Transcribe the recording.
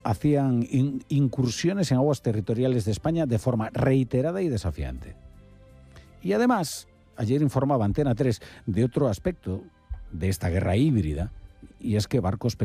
hacían incursiones en aguas territoriales de España de forma reiterada y desafiante. Y además, ayer informaba Antena 3 de otro aspecto de esta guerra híbrida, y es que barcos